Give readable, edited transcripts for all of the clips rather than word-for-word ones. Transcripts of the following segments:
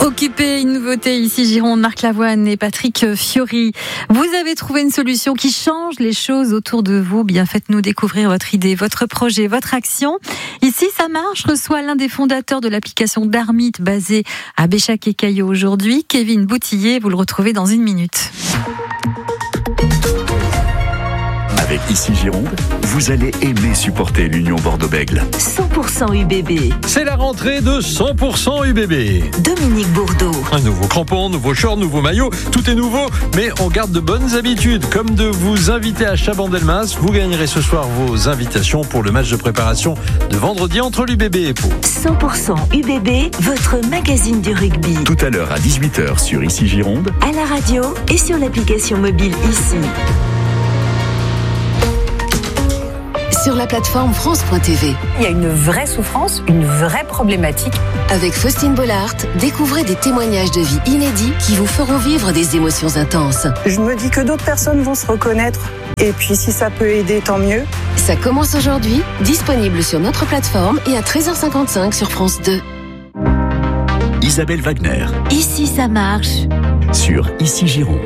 Occupé, une nouveauté ici, Gironde, Marc Lavoine et Patrick Fiori. Vous avez trouvé une solution qui change les choses autour de vous. Bien, faites-nous découvrir votre idée, votre projet, votre action. Ici, ça marche. Reçoit l'un des fondateurs de l'application Darmit basée à Béchac et Caillaux aujourd'hui, Kevin Boutillier. Vous le retrouvez dans une minute. Avec Ici Gironde, vous allez aimer supporter l'Union Bordeaux-Bègles. 100% UBB. C'est la rentrée de 100% UBB. Dominique Bourdeau. Un nouveau crampon, nouveau short, nouveau maillot, tout est nouveau, mais on garde de bonnes habitudes, comme de vous inviter à Chabandelmas. Vous gagnerez ce soir vos invitations pour le match de préparation de vendredi entre l'UBB et Pau. 100% UBB, votre magazine du rugby. Tout à l'heure à 18h sur Ici Gironde, À la radio et sur l'application mobile Ici. Sur la plateforme France.tv. Il y a une vraie souffrance, une vraie problématique. Avec Faustine Bollard, découvrez des témoignages de vie inédits qui vous feront vivre des émotions intenses. Je me dis que d'autres personnes vont se reconnaître. Et puis si ça peut aider, tant mieux. Ça commence aujourd'hui, disponible sur notre plateforme et à 13h55 sur France 2. Isabelle Wagner Ici, ça marche. sur Ici Gironde.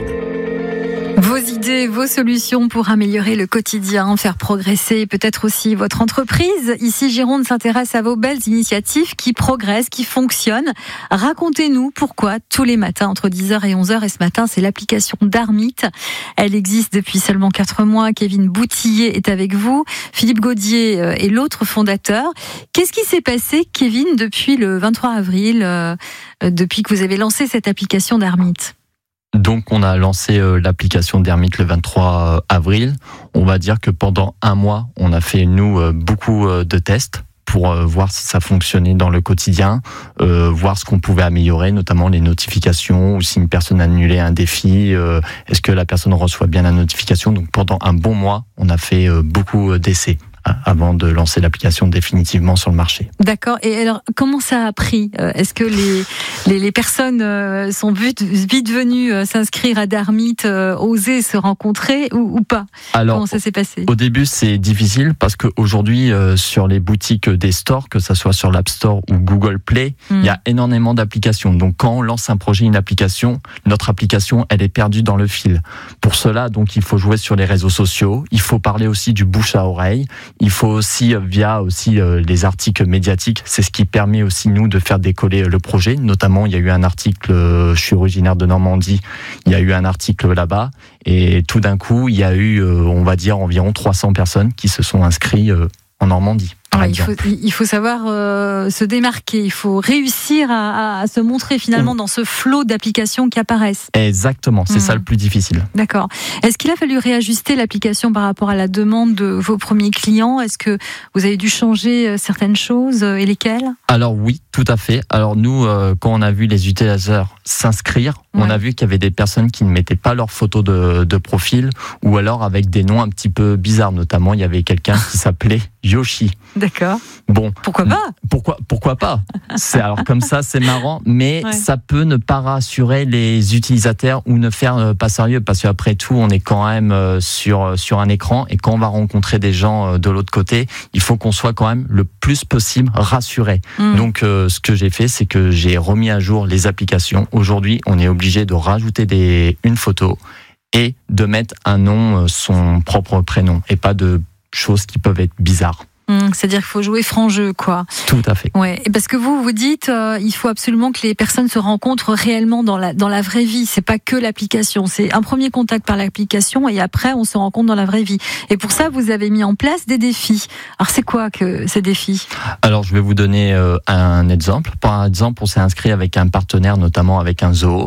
Vos idées, vos solutions pour améliorer le quotidien, faire progresser peut-être aussi votre entreprise. Ici, Gironde s'intéresse à vos belles initiatives qui progressent, qui fonctionnent. Racontez-nous pourquoi tous les matins entre 10h et 11h. Et ce matin, c'est l'application Darmit. Elle existe depuis seulement 4 mois. Kevin Boutillier est avec vous. Philippe Gaudier est l'autre fondateur. Qu'est-ce qui s'est passé, Kevin, depuis le 23 avril, depuis que vous avez lancé cette application Darmit ? Donc, on a lancé l'application Darmit le 23 avril. On va dire que pendant 1 mois, on a fait, nous, beaucoup de tests pour voir si ça fonctionnait dans le quotidien, voir ce qu'on pouvait améliorer, notamment les notifications, ou si une personne annulait un défi, est-ce que la personne reçoit bien la notification. Donc, pendant un bon mois, on a fait beaucoup d'essais avant de lancer l'application définitivement sur le marché. D'accord. Et alors, comment ça a pris ? Est-ce que les personnes sont vite venues s'inscrire à Darmit, oser se rencontrer ou pas ? Alors, comment ça s'est passé ? Au début, c'est difficile parce qu'aujourd'hui, sur les boutiques des stores, que ça soit sur l'App Store ou Google Play, il y a énormément d'applications. Donc, quand on lance un projet, une application, notre application, elle est perdue dans le fil. Pour cela, donc, il faut jouer sur les réseaux sociaux. Il faut parler aussi du bouche à oreille. Il faut aussi, via aussi les articles médiatiques, c'est ce qui permet aussi, nous, de faire décoller le projet. Notamment, il y a eu un article, je suis originaire de Normandie, il y a eu un article là-bas, et tout d'un coup, il y a eu, on va dire, environ 300 personnes qui se sont inscrites en Normandie. Ouais, il faut savoir se démarquer, il faut réussir à se montrer finalement dans ce flot d'applications qui apparaissent. Exactement, c'est ça le plus difficile. D'accord. Est-ce qu'il a fallu réajuster l'application par rapport à la demande de vos premiers clients ? Est-ce que vous avez dû changer certaines choses et lesquelles ? Alors oui, tout à fait. Alors nous, quand on a vu les utilisateurs s'inscrire, on a vu qu'il y avait des personnes qui ne mettaient pas leur photo de profil, ou alors avec des noms un petit peu bizarres. Notamment, il y avait quelqu'un qui s'appelait Yoshi. D'accord. Bon, pourquoi pas ? Pourquoi pas ? C'est alors comme ça, c'est marrant, mais ça peut ne pas rassurer les utilisateurs ou ne faire pas sérieux, parce qu'après tout, on est quand même sur un écran, et quand on va rencontrer des gens de l'autre côté, il faut qu'on soit quand même le plus possible rassuré. Donc, ce que j'ai fait, c'est que j'ai remis à jour les applications. Aujourd'hui, on est obligé de rajouter une photo et de mettre un nom, son propre prénom, et pas de choses qui peuvent être bizarres. C'est-à-dire qu'il faut jouer franc jeu, quoi. Tout à fait. Ouais. Et parce que vous dites, il faut absolument que les personnes se rencontrent réellement dans la vraie vie. C'est pas que l'application. C'est un premier contact par l'application, et après on se rencontre dans la vraie vie. Et pour ça, vous avez mis en place des défis. Alors c'est quoi que ces défis ? Alors je vais vous donner un exemple. Par exemple, on s'est inscrit avec un partenaire, notamment avec un zoo,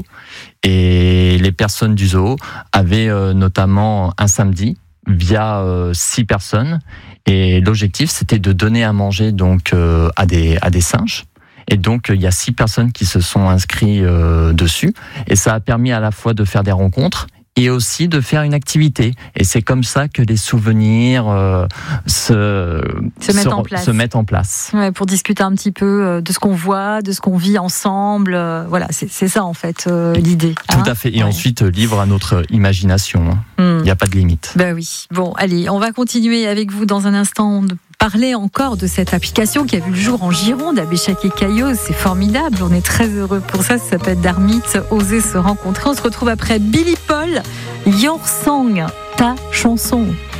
et les personnes du zoo avaient notamment un samedi via 6 personnes. Et l'objectif, c'était de donner à manger donc à des singes. Et donc, il y a 6 personnes qui se sont inscrites dessus. Et ça a permis à la fois de faire des rencontres et aussi de faire une activité. Et c'est comme ça que les souvenirs se mettent en place. Ouais, pour discuter un petit peu de ce qu'on voit, de ce qu'on vit ensemble. Voilà, c'est ça en fait l'idée. Tout à fait. Et ensuite, libre à notre imagination. Il n'y a pas de limite. Ben oui. Bon, allez, on va continuer avec vous dans un instant parler encore de cette application qui a vu le jour en Gironde, à Béchac et Cailloz. C'est formidable, on est très heureux pour ça. Ça s'appelle Darmit, Oser se rencontrer. On se retrouve après Billy Paul, Your Song, ta chanson.